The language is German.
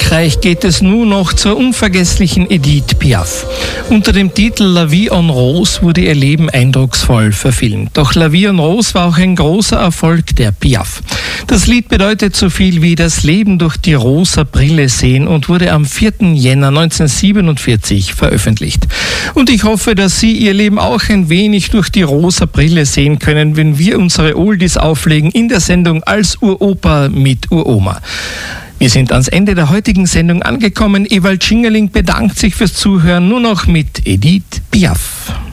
Frankreich geht es nun noch zur unvergesslichen Edith Piaf. Unter dem Titel La Vie en Rose wurde ihr Leben eindrucksvoll verfilmt. Doch La Vie en Rose war auch ein großer Erfolg der Piaf. Das Lied bedeutet so viel wie das Leben durch die rosa Brille sehen und wurde am 4. Jänner 1947 veröffentlicht. Und ich hoffe, dass Sie Ihr Leben auch ein wenig durch die rosa Brille sehen können, wenn wir unsere Oldies auflegen in der Sendung als Uropa mit Uroma. Wir sind ans Ende der heutigen Sendung angekommen. Ewald Schingerling bedankt sich fürs Zuhören, nur noch mit Edith Piaf.